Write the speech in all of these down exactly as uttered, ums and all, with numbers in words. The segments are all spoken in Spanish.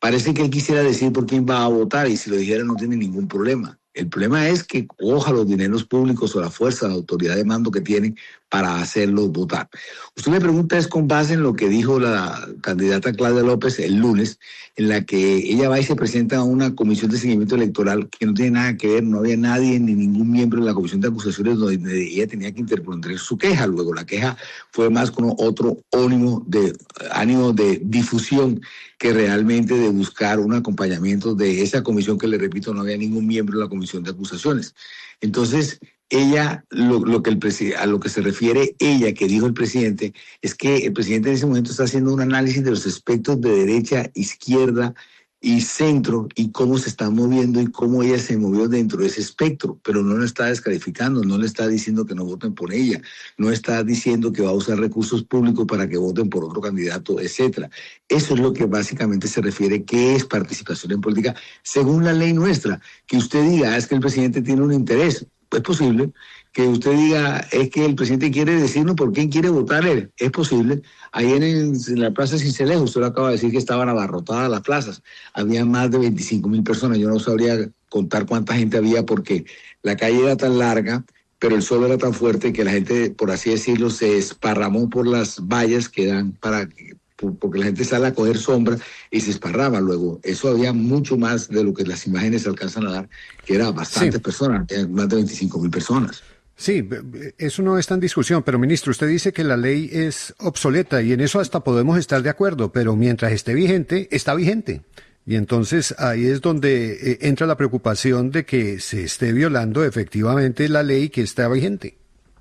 parece que él quisiera decir por quién va a votar y si lo dijera no tiene ningún problema. El problema es que coja los dineros públicos o la fuerza, la autoridad de mando que tienen para hacerlos votar. Usted me pregunta es con base en lo que dijo la candidata Claudia López el lunes, en la que ella va y se presenta a una comisión de seguimiento electoral que no tiene nada que ver, no había nadie ni ningún miembro de la comisión de acusaciones donde ella tenía que interponer su queja. Luego la queja fue más con otro ánimo de, ánimo de difusión que realmente de buscar un acompañamiento de esa comisión que, le repito, no había ningún miembro de la comisión de acusaciones. Entonces, ella, lo, lo que el presi- a lo que se refiere ella, que dijo el presidente, es que el presidente en ese momento está haciendo un análisis de los aspectos de derecha, izquierda y centro y cómo se están moviendo y cómo ella se movió dentro de ese espectro, pero no lo está descalificando, no le está diciendo que no voten por ella, no está diciendo que va a usar recursos públicos para que voten por otro candidato, etcétera. Eso es lo que básicamente se refiere que es participación en política según la ley nuestra. Que usted diga, es que el presidente tiene un interés, es posible. Que usted diga, es que el presidente quiere decirnos por quién quiere votar él, es posible. Ayer en, en la plaza Cincelejo, usted lo acaba de decir que estaban abarrotadas las plazas, había más de veinticinco mil personas, yo no sabría contar cuánta gente había porque la calle era tan larga, pero el sol era tan fuerte que la gente, por así decirlo, se esparramó por las vallas que dan para... porque la gente sale a coger sombra y se esparraba luego. Eso había mucho más de lo que las imágenes alcanzan a dar, que era bastantes sí. personas, más de veinticinco mil personas. Sí, eso no está en discusión, pero ministro, usted dice que la ley es obsoleta y en eso hasta podemos estar de acuerdo, pero mientras esté vigente, está vigente. Y entonces ahí es donde entra la preocupación de que se esté violando efectivamente la ley que está vigente.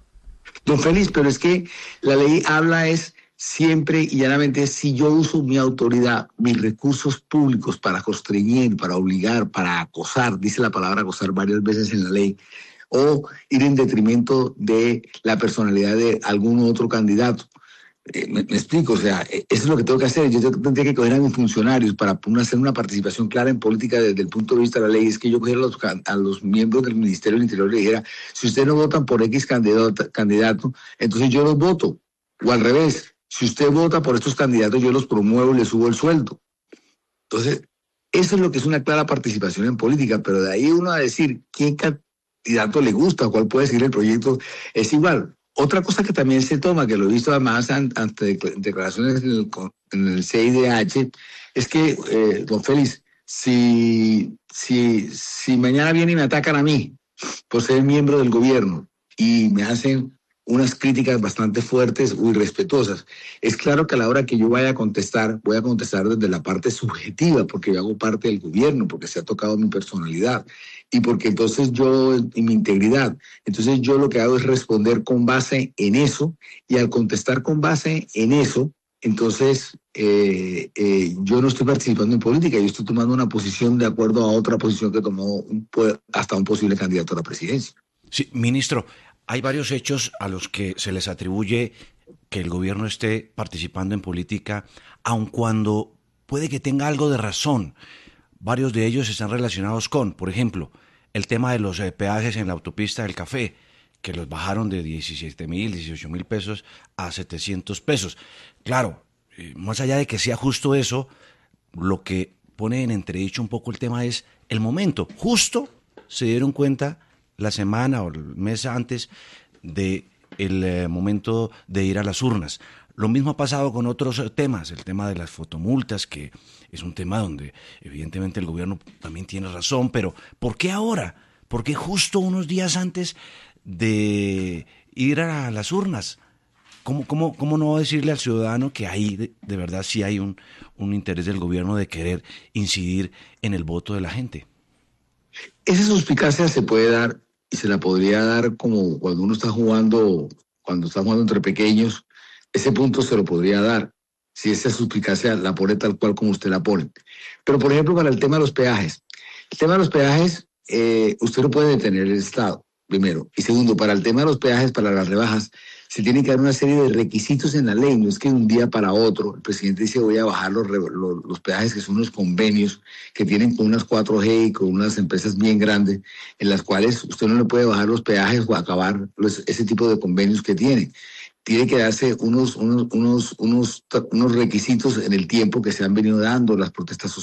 Don Félix, pero es que la ley habla es siempre y llanamente si yo uso mi autoridad, mis recursos públicos para constreñir, para obligar, para acosar, dice la palabra acosar varias veces en la ley, o ir en detrimento de la personalidad de algún otro candidato. Eh, me, me explico, o sea, eso es lo que tengo que hacer. Yo tendría que coger a mis funcionarios para hacer una participación clara en política desde el punto de vista de la ley. Es que yo cogiera a los, a los miembros del Ministerio del Interior y le dijera, si ustedes no votan por X candidato, candidato, entonces yo los voto. O al revés, si usted vota por estos candidatos, yo los promuevo y les subo el sueldo. Entonces, eso es lo que es una clara participación en política, pero de ahí uno a decir quién candidato le gusta, cuál puede seguir el proyecto, es igual. Otra cosa que también se toma, que lo he visto además ante declaraciones en el, en el C I D H, es que, eh, don Félix, si, si, si mañana vienen y me atacan a mí por ser miembro del gobierno y me hacen unas críticas bastante fuertes o irrespetuosas, es claro que a la hora que yo vaya a contestar, voy a contestar desde la parte subjetiva, porque yo hago parte del gobierno, porque se ha tocado mi personalidad, y porque entonces yo, y mi integridad, entonces yo lo que hago es responder con base en eso, y al contestar con base en eso, entonces eh, eh, yo no estoy participando en política, yo estoy tomando una posición de acuerdo a otra posición que tomó un, hasta un posible candidato a la presidencia. Sí, ministro, hay varios hechos a los que se les atribuye que el gobierno esté participando en política, aun cuando puede que tenga algo de razón. Varios de ellos están relacionados con, por ejemplo, el tema de los eh, peajes en la autopista del Café, que los bajaron de diecisiete mil, dieciocho mil pesos a setecientos pesos. Claro, eh, más allá de que sea justo eso, lo que pone en entredicho un poco el tema es el momento. Justo se dieron cuenta la semana o el mes antes del eh, momento de ir a las urnas. Lo mismo ha pasado con otros temas, el tema de las fotomultas, que es un tema donde evidentemente el gobierno también tiene razón, pero ¿por qué ahora? ¿Por qué justo unos días antes de ir a las urnas? ¿Cómo, cómo, cómo no decirle al ciudadano que ahí de, de verdad sí hay un, un interés del gobierno de querer incidir en el voto de la gente? Esa suspicacia se puede dar y se la podría dar como cuando uno está jugando, cuando está jugando entre pequeños, ese punto se lo podría dar, si esa suspicacia la pone tal cual como usted la pone. Pero, por ejemplo, para el tema de los peajes, el tema de los peajes, eh, usted no puede detener el Estado, primero. Y segundo, para el tema de los peajes, para las rebajas, se tiene que dar una serie de requisitos en la ley, no es que de un día para otro el presidente dice voy a bajar los, los, los peajes, que son unos convenios que tienen con unas cuatro G y con unas empresas bien grandes, en las cuales usted no le puede bajar los peajes o acabar los, ese tipo de convenios que tiene. Tiene que darse unos, unos, unos, unos, unos requisitos en el tiempo que se han venido dando las protestas sociales.